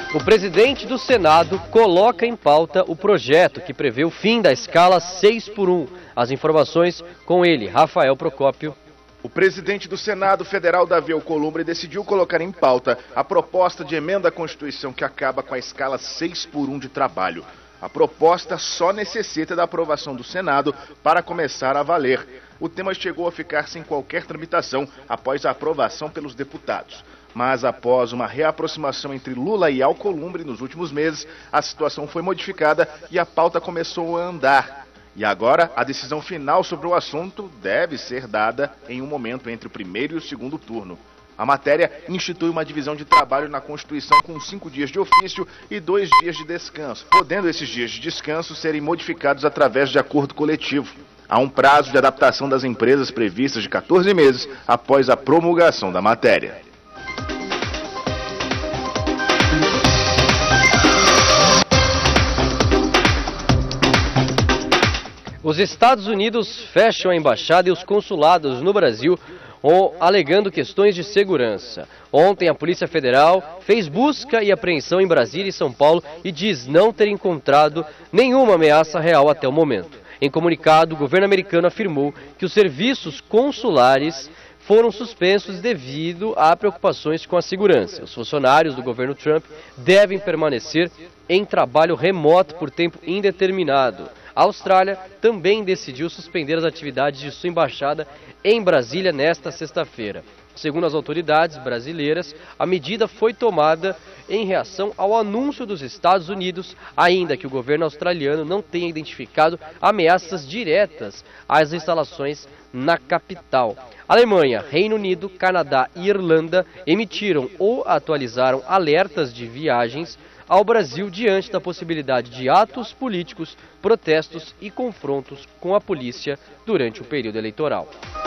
O presidente do Senado coloca em pauta o projeto que prevê o fim da escala 6x1. As informações com ele, Rafael Procópio. O presidente do Senado Federal, Davi Alcolumbre, decidiu colocar em pauta a proposta de emenda à Constituição que acaba com a escala 6x1 de trabalho. A proposta só necessita da aprovação do Senado para começar a valer. O tema chegou a ficar sem qualquer tramitação após a aprovação pelos deputados. Mas após uma reaproximação entre Lula e Alcolumbre nos últimos meses, a situação foi modificada e a pauta começou a andar. E agora, a decisão final sobre o assunto deve ser dada em um momento entre o primeiro e o segundo turno. A matéria institui uma divisão de trabalho na Constituição com 5 dias de ofício e 2 dias de descanso, podendo esses dias de descanso serem modificados através de acordo coletivo. Há um prazo de adaptação das empresas previstas de 14 meses após a promulgação da matéria. Os Estados Unidos fecham a embaixada e os consulados no Brasil, alegando questões de segurança. Ontem, a Polícia Federal fez busca e apreensão em Brasília e São Paulo e diz não ter encontrado nenhuma ameaça real até o momento. Em comunicado, o governo americano afirmou que os serviços consulares foram suspensos devido a preocupações com a segurança. Os funcionários do governo Trump devem permanecer em trabalho remoto por tempo indeterminado. A Austrália também decidiu suspender as atividades de sua embaixada em Brasília nesta sexta-feira. Segundo as autoridades brasileiras, a medida foi tomada em reação ao anúncio dos Estados Unidos, ainda que o governo australiano não tenha identificado ameaças diretas às instalações na capital. Alemanha, Reino Unido, Canadá e Irlanda emitiram ou atualizaram alertas de viagens ao Brasil diante da possibilidade de atos políticos, protestos e confrontos com a polícia durante o período eleitoral.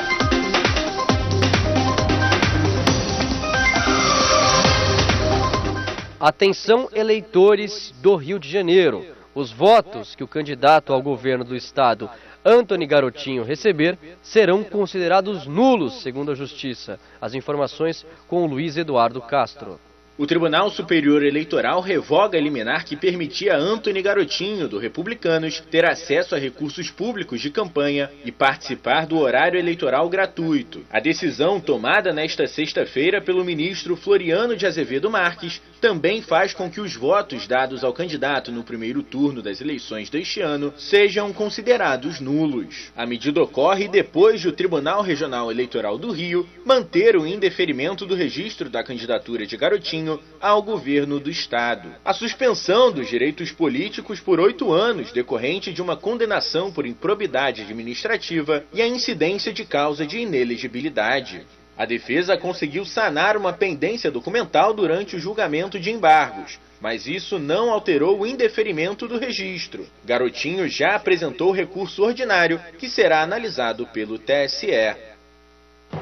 Atenção, eleitores do Rio de Janeiro. Os votos que o candidato ao governo do estado, Antony Garotinho, receber serão considerados nulos, segundo a Justiça. As informações com o Luiz Eduardo Castro. O Tribunal Superior Eleitoral revoga a liminar que permitia a Antony Garotinho, do Republicanos, ter acesso a recursos públicos de campanha e participar do horário eleitoral gratuito. A decisão, tomada nesta sexta-feira pelo ministro Floriano de Azevedo Marques, também faz com que os votos dados ao candidato no primeiro turno das eleições deste ano sejam considerados nulos. A medida ocorre depois do Tribunal Regional Eleitoral do Rio manter o indeferimento do registro da candidatura de Garotinho ao governo do estado. A suspensão dos direitos políticos por 8 anos, decorrente de uma condenação por improbidade administrativa e a incidência de causa de inelegibilidade. A defesa conseguiu sanar uma pendência documental durante o julgamento de embargos, mas isso não alterou o indeferimento do registro. Garotinho já apresentou recurso ordinário que será analisado pelo TSE.